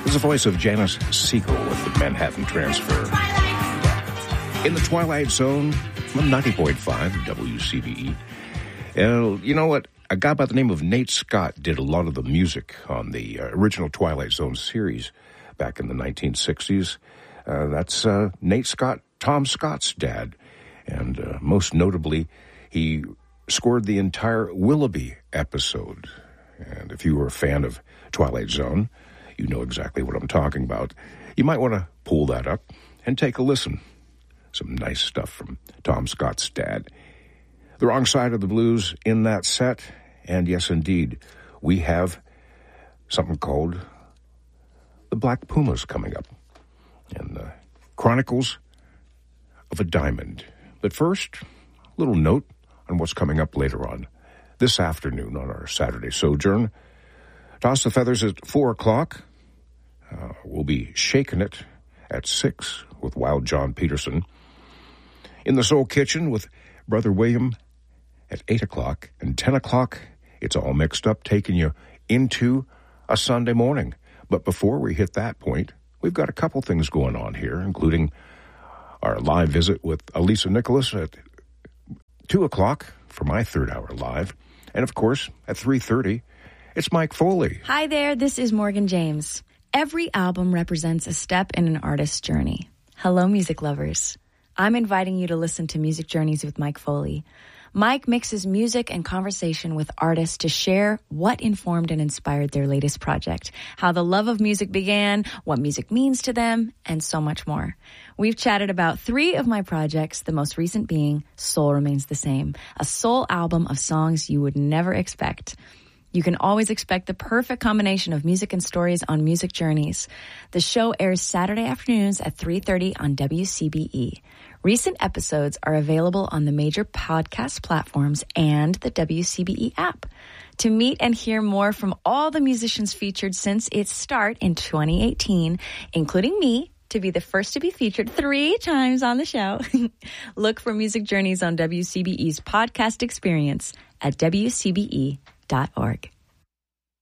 is the voice of Janice Siegel with the Manhattan Transfer. In the Twilight Zone on 90.5 WCBE. You know what? A guy by the name of Nate Scott did a lot of the music on the original Twilight Zone series back in the 1960s. That's Nate Scott, Tom Scott's dad. And most notably, he scored the entire Willoughby episode. And if you were a fan of Twilight Zone, you know exactly what I'm talking about. You might want to pull that up and take a listen. Some nice stuff from Tom Scott's dad. The Wrong Side of the Blues in that set. And yes, indeed, we have something called the Black Pumas coming up. And Chronicles of a Diamond. But first, a little note on what's coming up later on this afternoon on our Saturday Sojourn. Toss the Feathers at 4 o'clock. We'll be shaking it at 6 with Wild John Peterson. In the Soul Kitchen with Brother William at 8 o'clock. And 10 o'clock, it's all mixed up, taking you into a Sunday morning. But before we hit that point, we've got a couple things going on here, including our live visit with Elisa Nicholas at 2 o'clock for my third hour live. And, of course, at 3:30, it's Mike Foley. Hi there, this is Morgan James. Every album represents a step in an artist's journey. Hello, music lovers. I'm inviting you to listen to Music Journeys with Mike Foley. Mike mixes music and conversation with artists to share what informed and inspired their latest project, how the love of music began, what music means to them, and so much more. We've chatted about 3 of my projects, the most recent being Soul Remains the Same, a soul album of songs you would never expect. You can always expect the perfect combination of music and stories on Music Journeys. The show airs Saturday afternoons at 3:30 on WCBE. Recent episodes are available on the major podcast platforms and the WCBE app. To meet and hear more from all the musicians featured since its start in 2018, including me, to be the first to be featured 3 times on the show, look for Music Journeys on WCBE's podcast experience at WCBE.org.